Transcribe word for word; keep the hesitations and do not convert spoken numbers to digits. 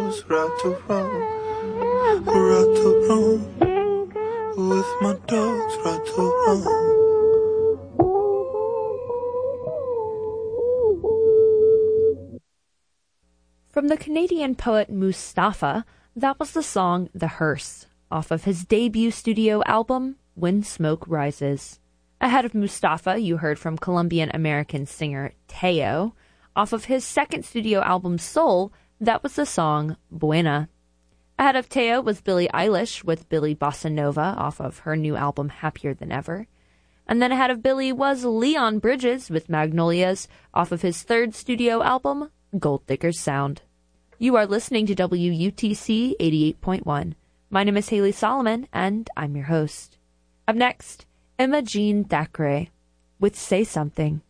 dogs, right to roam, right to roam. With my dogs, right to roam. From the Canadian poet Mustafa, that was the song The Hearse, off of his debut studio album, When Smoke Rises. Ahead of Mustafa, you heard from Colombian-American singer Teo. Off of his second studio album, Soul, that was the song Buena. Ahead of Teo was Billie Eilish with Billie Bossa Nova off of her new album Happier Than Ever. And then ahead of Billie was Leon Bridges with Magnolias off of his third studio album, Gold Digger's Sound. You are listening to W U T C eighty-eight point one. My name is Haley Solomon, and I'm your host. Up next, Emma Jean Thackeray with Say Something.